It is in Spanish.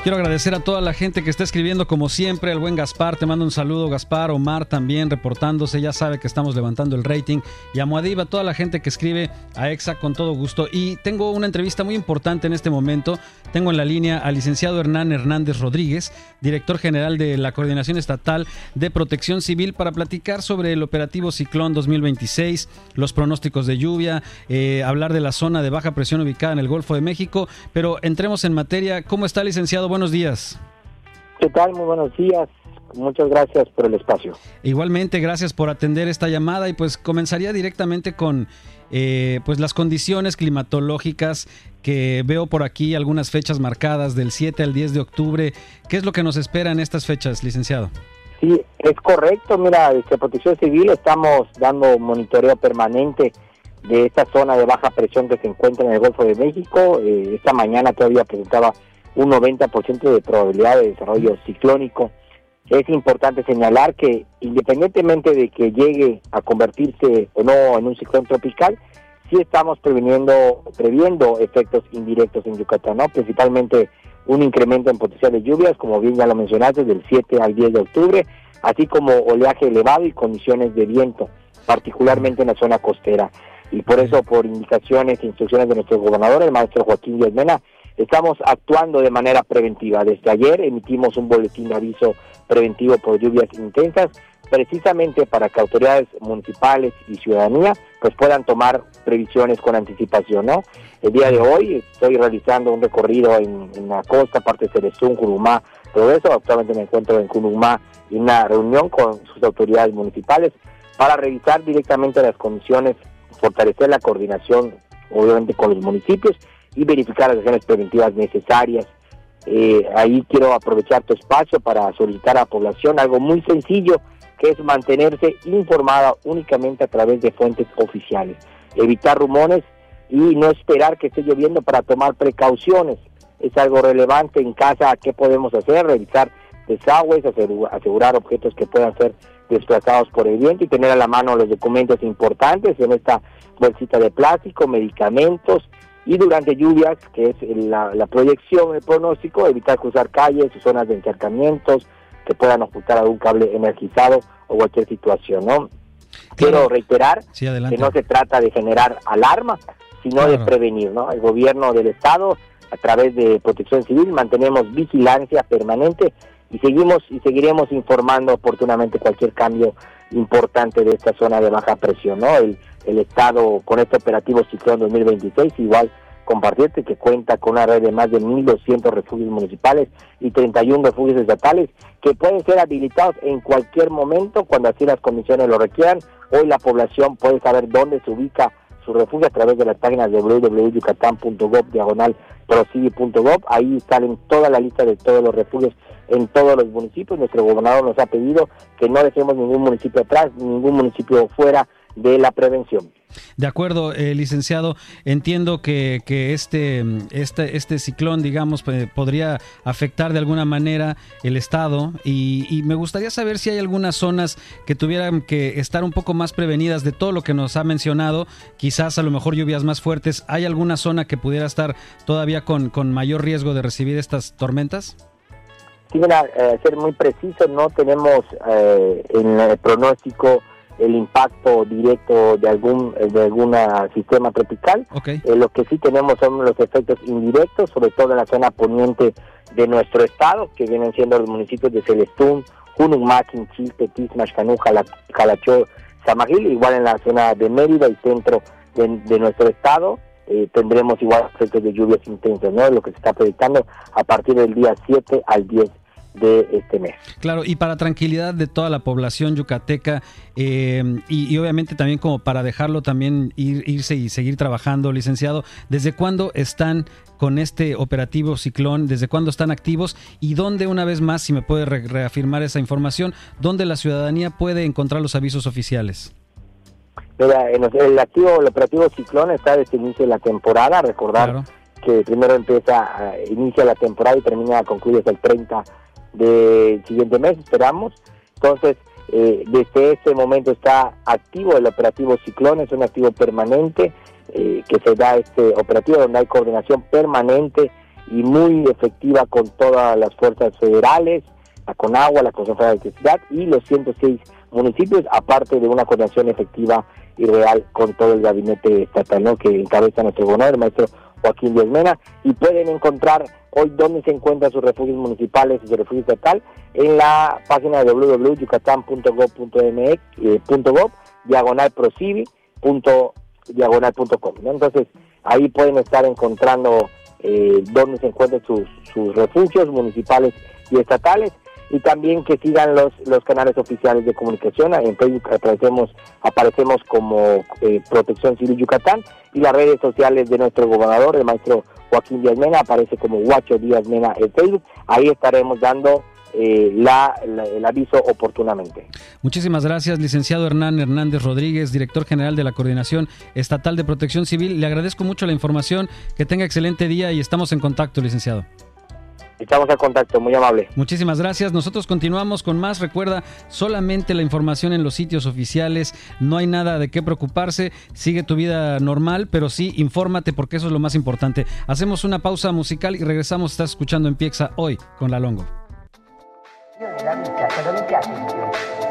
Quiero agradecer a toda la gente que está escribiendo como siempre, al buen Gaspar, te mando un saludo Gaspar, Omar también reportándose, ya sabe que estamos levantando el rating, y a Muad'Dib, a toda la gente que escribe a EXA con todo gusto. Y tengo una entrevista muy importante en este momento, tengo en la línea al licenciado Hernán Hernández Rodríguez, director general de la Coordinación Estatal de Protección Civil, para platicar sobre el operativo Ciclón 2026, los pronósticos de lluvia, hablar de la zona de baja presión ubicada en el Golfo de México, pero entremos en materia. ¿Cómo está, licenciado? Buenos días. ¿Qué tal? Muy buenos días. Muchas gracias por el espacio. Igualmente, gracias por atender esta llamada, y pues comenzaría directamente con pues las condiciones climatológicas que veo por aquí, algunas fechas marcadas del 7 al 10 de octubre. ¿Qué es lo que nos espera en estas fechas, licenciado? Sí, es correcto. Mira, desde Protección Civil estamos dando monitoreo permanente de esta zona de baja presión que se encuentra en el Golfo de México. Esta mañana todavía presentaba un 90% de probabilidad de desarrollo ciclónico. Es importante señalar que independientemente de que llegue a convertirse o no en un ciclón tropical, sí estamos previendo efectos indirectos en Yucatán, ¿no? Principalmente un incremento en potencial de lluvias, como bien ya lo mencionaste, del 7 al 10 de octubre, así como oleaje elevado y condiciones de viento, particularmente en la zona costera. Y por eso, por indicaciones e instrucciones de nuestro gobernador, el maestro Joaquín Díaz Mena, estamos actuando de manera preventiva. Desde ayer emitimos un boletín de aviso preventivo por lluvias intensas, precisamente para que autoridades municipales y ciudadanía pues puedan tomar previsiones con anticipación, ¿no? El día de hoy estoy realizando un recorrido en la costa, parte de Cerezún, Curumá, todo eso. Actualmente me encuentro en Curumá en una reunión con sus autoridades municipales para revisar directamente las condiciones, fortalecer la coordinación, obviamente, con los municipios y verificar las acciones preventivas necesarias. Ahí quiero aprovechar tu espacio para solicitar a la población algo muy sencillo, que es mantenerse informada únicamente a través de fuentes oficiales, evitar rumores y no esperar que esté lloviendo para tomar precauciones. Es algo relevante en casa. ¿Qué podemos hacer? Revisar desagües, asegurar objetos que puedan ser desplazados por el viento y tener a la mano los documentos importantes en esta bolsita de plástico, medicamentos. Y durante lluvias, que es la proyección, el pronóstico, evitar cruzar calles o zonas de encharcamientos que puedan ocultar algún cable energizado o cualquier situación, ¿no? Quiero reiterar que no se trata de generar alarma, sino de prevenir, ¿no? El gobierno del estado, a través de Protección Civil, mantenemos vigilancia permanente y seguiremos informando oportunamente cualquier cambio importante de esta zona de baja presión, ¿no? El estado, con este operativo Ciclón 2026, igual compartirte que cuenta con una red de más de 1,200 refugios municipales y 31 refugios estatales que pueden ser habilitados en cualquier momento cuando así las condiciones lo requieran. Hoy la población puede saber dónde se ubica su refugio a través de las páginas de www.yucatan.gov/procivi.gov. Ahí salen toda la lista de todos los refugios en todos los municipios. Nuestro gobernador nos ha pedido que no dejemos ningún municipio atrás, ningún municipio fuera de la prevención. De acuerdo, licenciado, entiendo que este ciclón, digamos, podría afectar de alguna manera el estado, y me gustaría saber si hay algunas zonas que tuvieran que estar un poco más prevenidas de todo lo que nos ha mencionado, quizás a lo mejor lluvias más fuertes. ¿Hay alguna zona que pudiera estar todavía con mayor riesgo de recibir estas tormentas? Sí, mira, ser muy preciso, no tenemos en el pronóstico el impacto directo de algún sistema tropical. Okay. Lo que sí tenemos son los efectos indirectos, sobre todo en la zona poniente de nuestro estado, que vienen siendo los municipios de Celestún, Junucmá, Quinchil, Tetis, Maxcanú, Jalachó, Samajil. Igual en la zona de Mérida y centro de nuestro estado tendremos igual efectos de lluvias intensas, ¿no? Lo que se está proyectando a partir del día 7 al 10 de este mes. Claro, y para tranquilidad de toda la población yucateca, y obviamente también como para dejarlo también irse y seguir trabajando, licenciado, ¿desde cuándo están con este operativo Ciclón? ¿Desde cuándo están activos? Y dónde, una vez más, si me puede reafirmar esa información, dónde la ciudadanía puede encontrar los avisos oficiales? Mira, el operativo Ciclón está desde el inicio de la temporada. Recordar que primero inicia la temporada y concluye hasta el 30 del siguiente mes, esperamos. Entonces, desde ese momento está activo el operativo Ciclón. Es un activo permanente que se da este operativo donde hay coordinación permanente y muy efectiva con todas las fuerzas federales, la CONAGUA, la Comisión Federal de Electricidad y los 106 municipios, aparte de una coordinación efectiva y real con todo el gabinete estatal, ¿no?, que encabeza nuestro gobernador, el maestro Joaquín Díaz Mena, y pueden encontrar hoy dónde se encuentran sus refugios municipales y su refugio estatal en la página de www.yucatán.gov.mx/procivi.com, ¿no? Entonces ahí pueden estar encontrando dónde se encuentran sus refugios municipales y estatales, y también que sigan los canales oficiales de comunicación. En Facebook aparecemos como Protección Civil Yucatán, y las redes sociales de nuestro gobernador, el maestro Joaquín Díaz Mena, aparece como Huacho Díaz Mena en Facebook. Ahí estaremos dando el aviso oportunamente. Muchísimas gracias, licenciado Hernán Hernández Rodríguez, director general de la Coordinación Estatal de Protección Civil. Le agradezco mucho la información, que tenga excelente día y estamos en contacto, licenciado. Estamos en contacto, muy amable. Muchísimas gracias. Nosotros continuamos con más. Recuerda, solamente la información en los sitios oficiales. No hay nada de qué preocuparse. Sigue tu vida normal, pero sí, infórmate, porque eso es lo más importante. Hacemos una pausa musical y regresamos. Estás escuchando En Piexa hoy con La Longo.